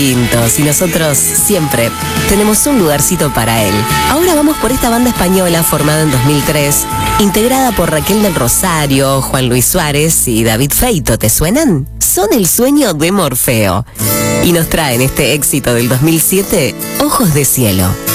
distintos y nosotros siempre tenemos un lugarcito para él. Ahora vamos por esta banda española formada en 2003, integrada por Raquel del Rosario, Juan Luis Suárez y David Feito. ¿Te suenan? Son el sueño de Morfeo y nos traen este éxito del 2007, Ojos de Cielo.